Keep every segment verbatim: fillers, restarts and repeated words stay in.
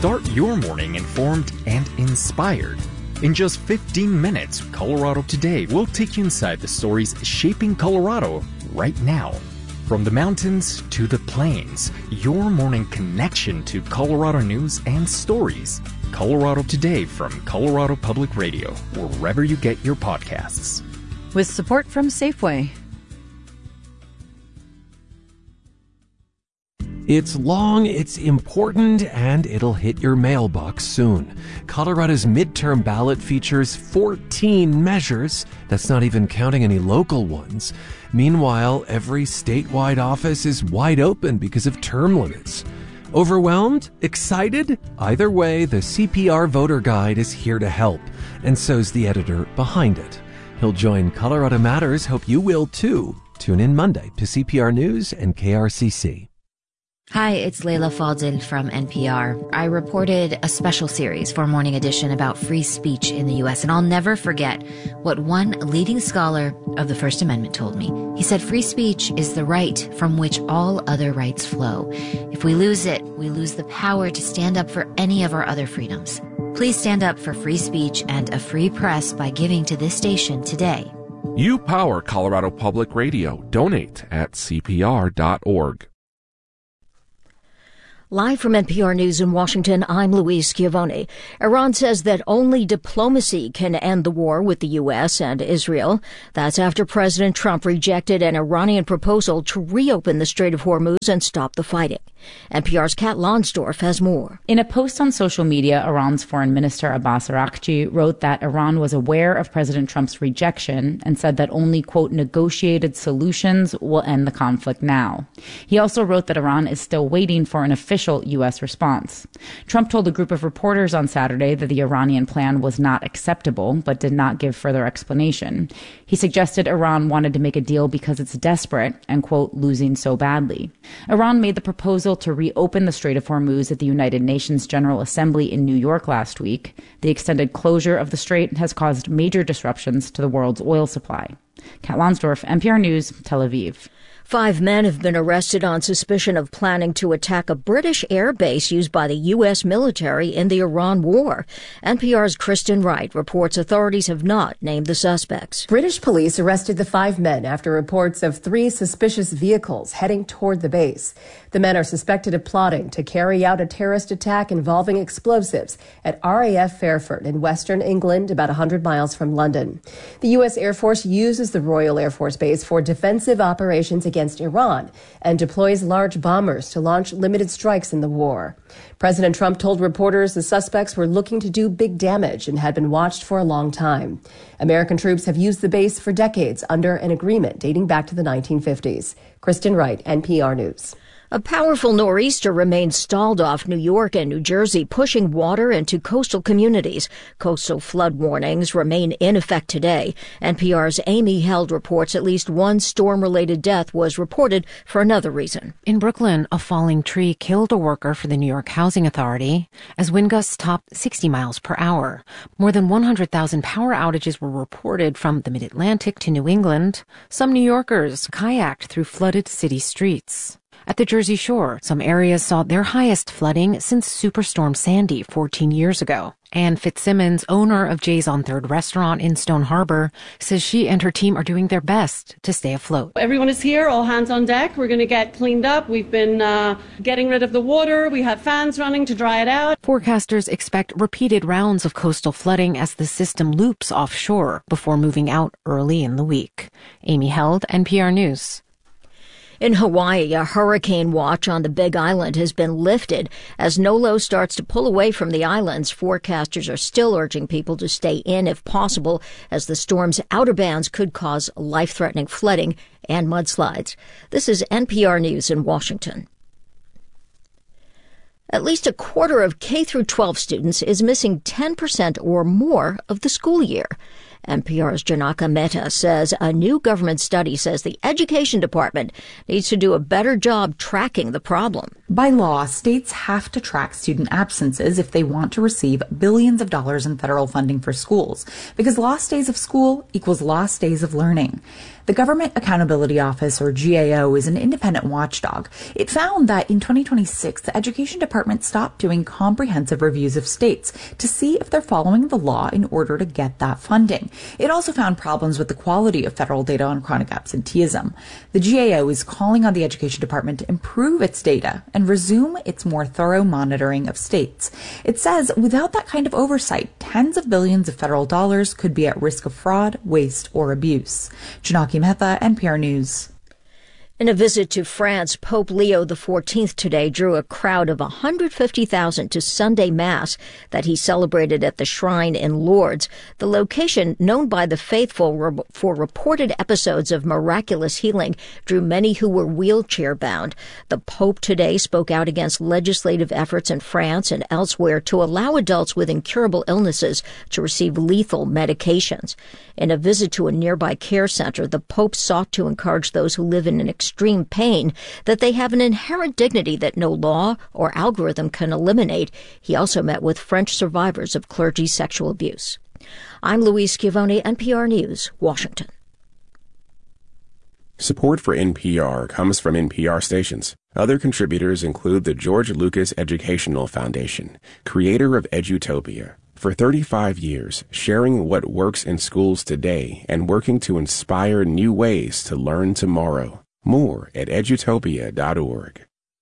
Start your morning informed and inspired. In just fifteen minutes, Colorado Today will take you inside the stories shaping Colorado right now. From the mountains to the plains, your morning connection to Colorado news and stories. Colorado Today from Colorado Public Radio, wherever you get your podcasts. With support from Safeway. It's long, it's important, and it'll hit your mailbox soon. Colorado's midterm ballot features fourteen measures. That's not even counting any local ones. Meanwhile, every statewide office is wide open because of term limits. Overwhelmed? Excited? Either way, the C P R Voter Guide is here to help, and so's the editor behind it. He'll join Colorado Matters. Hope you will too. Tune in Monday to C P R News and K R C C. Hi, it's Leila Fadel from N P R. I reported a special series for Morning Edition about free speech in the U S, and I'll never forget what one leading scholar of the First Amendment told me. He said free speech is the right from which all other rights flow. If we lose it, we lose the power to stand up for any of our other freedoms. Please stand up for free speech and a free press by giving to this station today. You power Colorado Public Radio. Donate at C P R dot org. Live from N P R News in Washington, I'm Louise Schiavone. Iran says that only diplomacy can end the war with the U S and Israel. That's after President Trump rejected an Iranian proposal to reopen the Strait of Hormuz and stop the fighting. N P R's Kat Lonsdorf has more. In a post on social media, Iran's Foreign Minister Abbas Araghchi wrote that Iran was aware of President Trump's rejection and said that only, quote, negotiated solutions will end the conflict now. He also wrote that Iran is still waiting for an official U S response. Trump told a group of reporters on Saturday that the Iranian plan was not acceptable, but did not give further explanation. He suggested Iran wanted to make a deal because it's desperate and, quote, losing so badly. Iran made the proposal to reopen the Strait of Hormuz at the United Nations General Assembly in New York last week. The extended closure of the strait has caused major disruptions to the world's oil supply. Kat Lonsdorf, N P R News, Tel Aviv. Five men have been arrested on suspicion of planning to attack a British air base used by the U S military in the Iran war. N P R's Kristen Wright reports authorities have not named the suspects. British police arrested the five men after reports of three suspicious vehicles heading toward the base. The men are suspected of plotting to carry out a terrorist attack involving explosives at R A F Fairford in western England, about one hundred miles from London. The U S Air Force uses the Royal Air Force Base for defensive operations against Iran and deploys large bombers to launch limited strikes in the war. President Trump told reporters the suspects were looking to do big damage and had been watched for a long time. American troops have used the base for decades under an agreement dating back to the nineteen fifties. Kristen Wright, N P R News. A powerful nor'easter remains stalled off New York and New Jersey, pushing water into coastal communities. Coastal flood warnings remain in effect today. N P R's Amy Held reports at least one storm-related death was reported for another reason. In Brooklyn, a falling tree killed a worker for the New York Housing Authority as wind gusts topped sixty miles per hour. More than one hundred thousand power outages were reported from the Mid-Atlantic to New England. Some New Yorkers kayaked through flooded city streets. At the Jersey Shore, some areas saw their highest flooding since Superstorm Sandy fourteen years ago. Ann Fitzsimmons, owner of Jay's on Third restaurant in Stone Harbor, says she and her team are doing their best to stay afloat. Everyone is here, all hands on deck. We're going to get cleaned up. We've been uh, getting rid of the water. We have fans running to dry it out. Forecasters expect repeated rounds of coastal flooding as the system loops offshore before moving out early in the week. Amy Held, N P R News. In Hawaii, a hurricane watch on the Big Island has been lifted. As Nolo starts to pull away from the islands, forecasters are still urging people to stay in if possible, as the storm's outer bands could cause life-threatening flooding and mudslides. This is N P R News in Washington. At least a quarter of K through twelve students is missing ten percent or more of the school year. N P R's Janaka Mehta says a new government study says the Education Department needs to do a better job tracking the problem. By law, states have to track student absences if they want to receive billions of dollars in federal funding for schools, because lost days of school equals lost days of learning. The Government Accountability Office, or G A O, is an independent watchdog. It found that in twenty twenty-six, the Education Department stopped doing comprehensive reviews of states to see if they're following the law in order to get that funding. It also found problems with the quality of federal data on chronic absenteeism. The G A O is calling on the Education Department to improve its data and resume its more thorough monitoring of states. It says without that kind of oversight, tens of billions of federal dollars could be at risk of fraud, waste, or abuse. Janaki Mehta, N P R News. In a visit to France, Pope Leo the fourteenth today drew a crowd of one hundred fifty thousand to Sunday Mass that he celebrated at the shrine in Lourdes, the location known by the faithful for reported episodes of miraculous healing drew many who were wheelchair-bound. The Pope today spoke out against legislative efforts in France and elsewhere to allow adults with incurable illnesses to receive lethal medications. In a visit to a nearby care center, the Pope sought to encourage those who live in an extreme pain that they have an inherent dignity that no law or algorithm can eliminate. He also met with French survivors of clergy sexual abuse. I'm Louise Schiavone, N P R News, Washington. Support for N P R comes from N P R stations. Other contributors include the George Lucas Educational Foundation, creator of Edutopia. For thirty-five years, sharing what works in schools today and working to inspire new ways to learn tomorrow. More at edutopia dot org.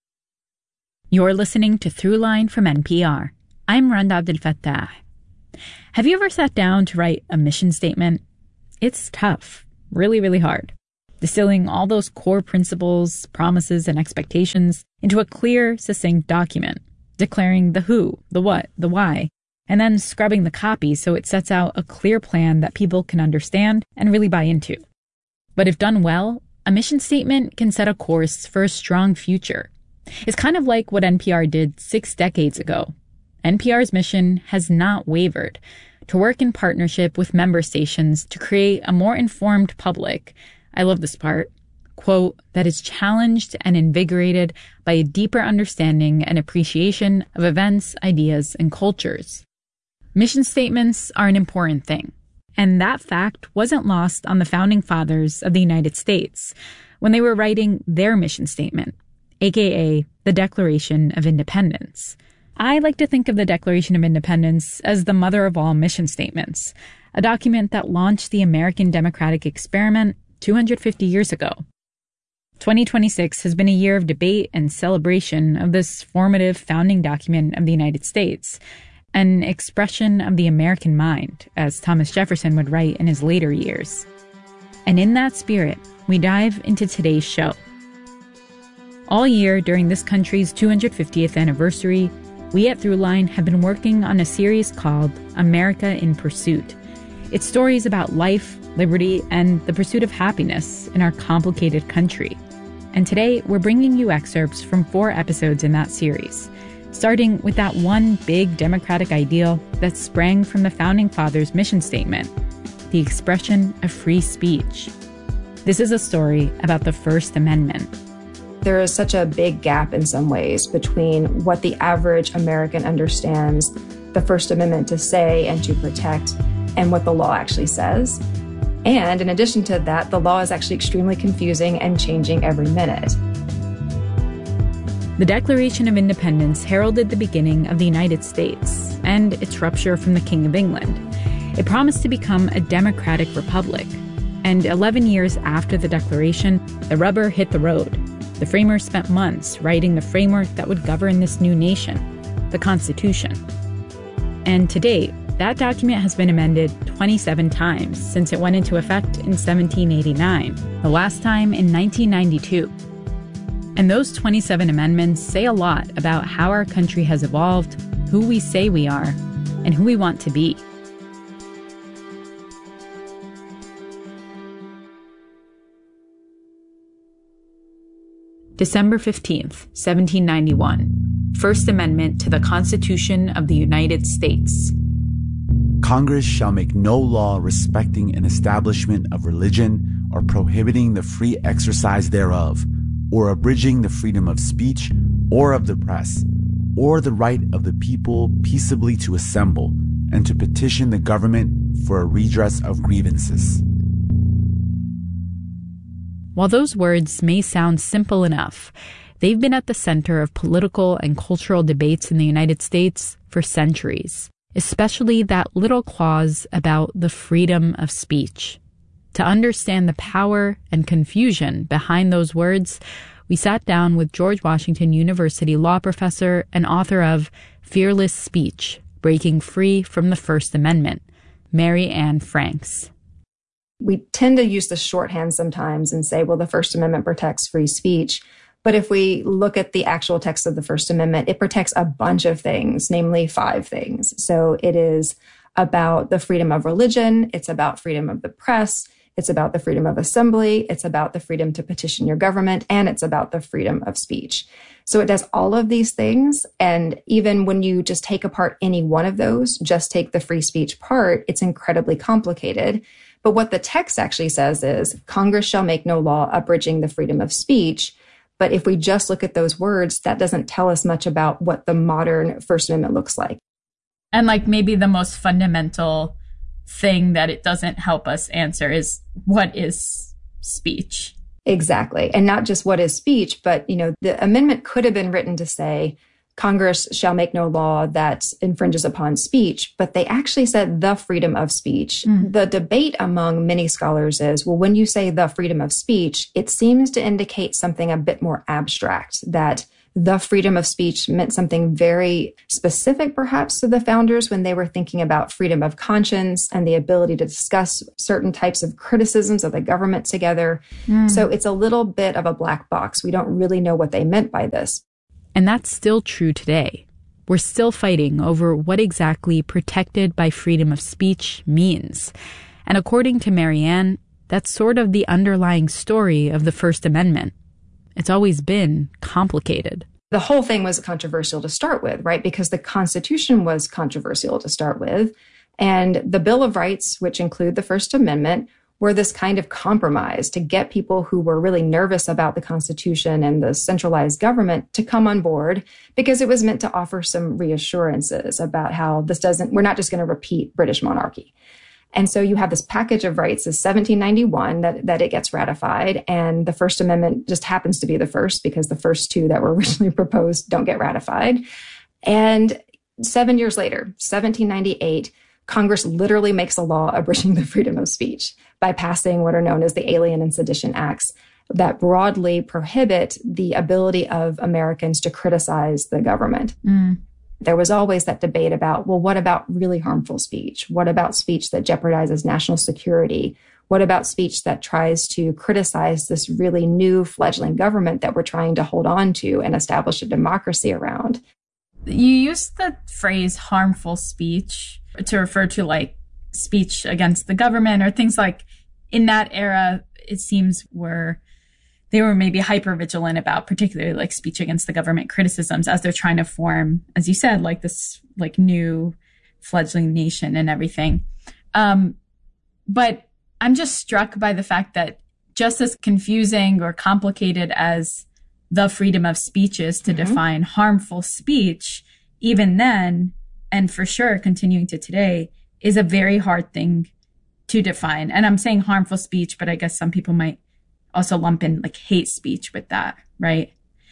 You're listening to Throughline from N P R. I'm Randa Abdel Fattah. Have you ever sat down to write a mission statement? It's tough, really, really hard. Distilling all those core principles, promises, and expectations into a clear, succinct document, declaring the who, the what, the why, and then scrubbing the copy so it sets out a clear plan that people can understand and really buy into. But if done well, a mission statement can set a course for a strong future. It's kind of like what N P R did six decades ago. N P R's mission has not wavered: to work in partnership with member stations to create a more informed public. I love this part. Quote, that is challenged and invigorated by a deeper understanding and appreciation of events, ideas, and cultures. Mission statements are an important thing. And that fact wasn't lost on the founding fathers of the United States when they were writing their mission statement, aka the Declaration of Independence. I like to think of the Declaration of Independence as the mother of all mission statements, a document that launched the American democratic experiment two hundred fifty years ago. twenty twenty-six has been a year of debate and celebration of this formative founding document of the United States, an expression of the American mind, as Thomas Jefferson would write in his later years. And in that spirit, we dive into today's show. All year during this country's two hundred fiftieth anniversary, we at Throughline have been working on a series called America in Pursuit. It's stories about life, liberty, and the pursuit of happiness in our complicated country. And today, we're bringing you excerpts from four episodes in that series, starting with that one big democratic ideal that sprang from the Founding Fathers' mission statement, the expression of free speech. This is a story about the First Amendment. There is such a big gap in some ways between what the average American understands the First Amendment to say and to protect and what the law actually says. And in addition to that, the law is actually extremely confusing and changing every minute. The Declaration of Independence heralded the beginning of the United States and its rupture from the King of England. It promised to become a democratic republic. And eleven years after the Declaration, the rubber hit the road. The framers spent months writing the framework that would govern this new nation, the Constitution. And to date, that document has been amended twenty-seven times since it went into effect in seventeen eighty-nine, the last time in nineteen ninety-two. And those twenty-seven amendments say a lot about how our country has evolved, who we say we are, and who we want to be. December fifteenth, seventeen ninety-one. First Amendment to the Constitution of the United States. Congress shall make no law respecting an establishment of religion or prohibiting the free exercise thereof, or abridging the freedom of speech or of the press, or the right of the people peaceably to assemble and to petition the government for a redress of grievances. While those words may sound simple enough, they've been at the center of political and cultural debates in the United States for centuries, especially that little clause about the freedom of speech. To understand the power and confusion behind those words, we sat down with George Washington University law professor and author of Fearless Speech, Breaking Free from the First Amendment, Mary Anne Franks. We tend to use the shorthand sometimes and say, well, the First Amendment protects free speech. But if we look at the actual text of the First Amendment, it protects a bunch of things, namely five things. So it is about the freedom of religion. It's about freedom of the press. It's about the freedom of assembly. It's about the freedom to petition your government. And it's about the freedom of speech. So it does all of these things. And even when you just take apart any one of those, just take the free speech part, it's incredibly complicated. But what the text actually says is Congress shall make no law abridging the freedom of speech. But if we just look at those words, that doesn't tell us much about what the modern First Amendment looks like. And like maybe the most fundamental thing that it doesn't help us answer is what is speech? Exactly. And not just what is speech, but, you know, the amendment could have been written to say Congress shall make no law that infringes upon speech, but they actually said the freedom of speech. Mm. The debate among many scholars is, well, when you say the freedom of speech, it seems to indicate something a bit more abstract, that the freedom of speech meant something very specific, perhaps, to the founders when they were thinking about freedom of conscience and the ability to discuss certain types of criticisms of the government together. Mm. So it's a little bit of a black box. We don't really know what they meant by this. And that's still true today. We're still fighting over what exactly protected by freedom of speech means. And according to Mary Anne, that's sort of the underlying story of the First Amendment. It's always been complicated. The whole thing was controversial to start with, right? Because the Constitution was controversial to start with. And the Bill of Rights, which include the First Amendment, were this kind of compromise to get people who were really nervous about the Constitution and the centralized government to come on board, because it was meant to offer some reassurances about how this doesn't, we're not just going to repeat British monarchy. And so you have this package of rights is seventeen ninety-one that, that it gets ratified. And the First Amendment just happens to be the first because the first two that were originally proposed don't get ratified. And seven years later, seventeen ninety-eight, Congress literally makes a law abridging the freedom of speech by passing what are known as the Alien and Sedition Acts that broadly prohibit the ability of Americans to criticize the government. Mm. There was always that debate about, well, what about really harmful speech? What about speech that jeopardizes national security? What about speech that tries to criticize this really new fledgling government that we're trying to hold on to and establish a democracy around? You used the phrase harmful speech to refer to like speech against the government or things like in that era, it seems were they were maybe hyper vigilant about particularly like speech against the government criticisms as they're trying to form, as you said, like this like new fledgling nation and everything. Um, but I'm just struck by the fact that just as confusing or complicated as the freedom of speech is to mm-hmm. define harmful speech, even then, and for sure continuing to today, is a very hard thing to define. And I'm saying harmful speech, but I guess some people might also lump in like hate speech with that, right?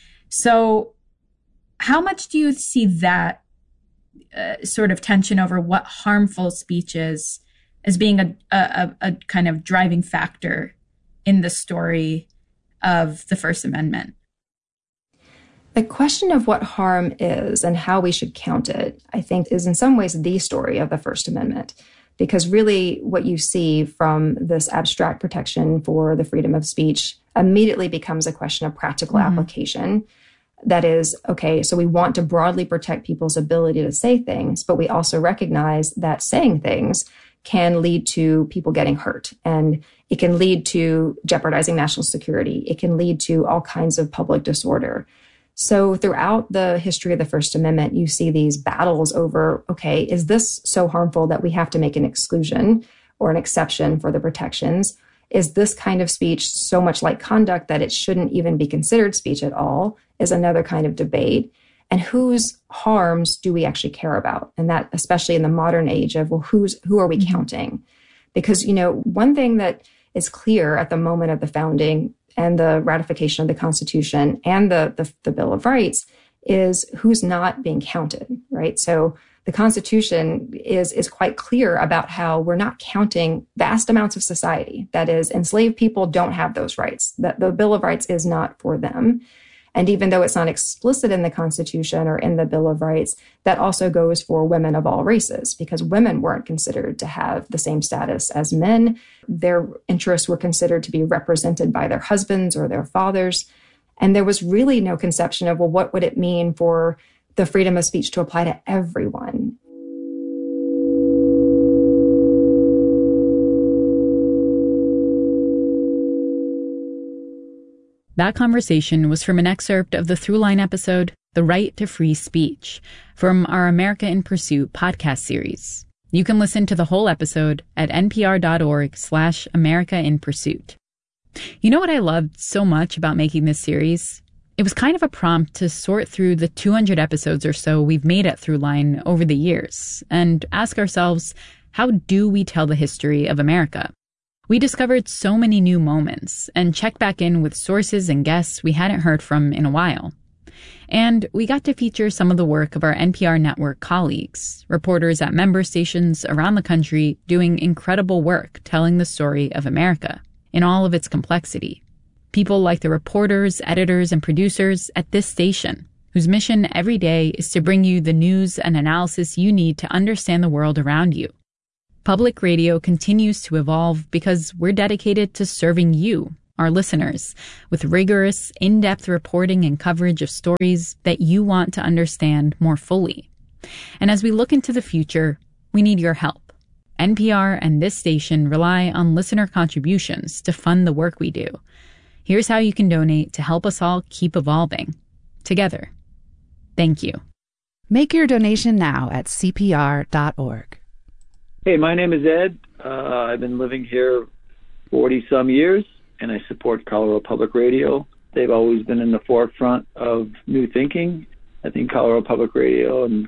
So how much do you see that uh, sort of tension over what harmful speech is as being a, a, a kind of driving factor in the story of the First Amendment? The question of what harm is and how we should count it, I think, is in some ways the story of the First Amendment. Because really what you see from this abstract protection for the freedom of speech immediately becomes a question of practical mm-hmm. application. That is, okay, so we want to broadly protect people's ability to say things, but we also recognize that saying things can lead to people getting hurt. And it can lead to jeopardizing national security. It can lead to all kinds of public disorder. So throughout the history of the First Amendment, you see these battles over, okay, is this so harmful that we have to make an exclusion or an exception for the protections? Is this kind of speech so much like conduct that it shouldn't even be considered speech at all? Is another kind of debate. And whose harms do we actually care about? And that, especially in the modern age of, well, who's who are we mm-hmm. counting? Because, you know, one thing that is clear at the moment of the founding and the ratification of the Constitution and the, the, the Bill of Rights is who's not being counted, right? So the Constitution is, is quite clear about how we're not counting vast amounts of society. That is, enslaved people don't have those rights. That the Bill of Rights is not for them. And even though it's not explicit in the Constitution or in the Bill of Rights, that also goes for women of all races, because women weren't considered to have the same status as men. Their interests were considered to be represented by their husbands or their fathers. And there was really no conception of, well, what would it mean for the freedom of speech to apply to everyone? That conversation was from an excerpt of the Throughline episode, The Right to Free Speech, from our America in Pursuit podcast series. You can listen to the whole episode at npr.org slash America in Pursuit. You know what I loved so much about making this series? It was kind of a prompt to sort through the two hundred episodes or so we've made at Throughline over the years and ask ourselves, how do we tell the history of America? We discovered so many new moments and checked back in with sources and guests we hadn't heard from in a while. And we got to feature some of the work of our N P R network colleagues, reporters at member stations around the country doing incredible work telling the story of America in all of its complexity. People like the reporters, editors, and producers at this station, whose mission every day is to bring you the news and analysis you need to understand the world around you. Public radio continues to evolve because we're dedicated to serving you, our listeners, with rigorous, in-depth reporting and coverage of stories that you want to understand more fully. And as we look into the future, we need your help. N P R and this station rely on listener contributions to fund the work we do. Here's how you can donate to help us all keep evolving together. Thank you. Make your donation now at C P R dot org. Hey, my name is Ed. Uh, I've been living here forty-some years, and I support Colorado Public Radio. They've always been in the forefront of new thinking. I think Colorado Public Radio and